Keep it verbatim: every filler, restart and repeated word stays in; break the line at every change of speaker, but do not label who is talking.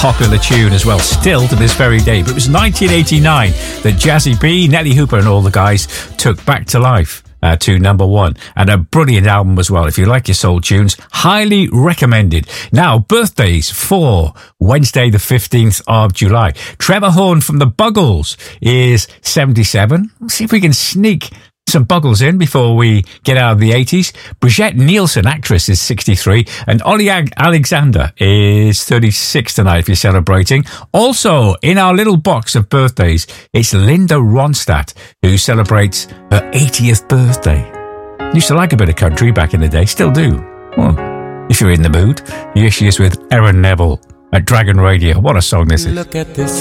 popular tune as well, still to this very day. But it was nineteen eighty-nine that Jazzy B, Nelly Hooper and all the guys took Back to Life uh, to number one. And a brilliant album as well. If you like your soul tunes, highly recommended. Now, birthdays for Wednesday the fifteenth of July. Trevor Horn from the Buggles is seventy-seven. Let's see if we can sneak some Buggles in before we get out of the eighties. Brigitte Nielsen, actress, is sixty-three. And Ollie Alexander is thirty-six tonight if you're celebrating. Also, in our little box of birthdays, it's Linda Ronstadt, who celebrates her eightieth birthday. Used to like a bit of country back in the day, still do. Well, if you're in the mood. Here she is with Aaron Neville at Dragon Radio. What a song this is.
Look at this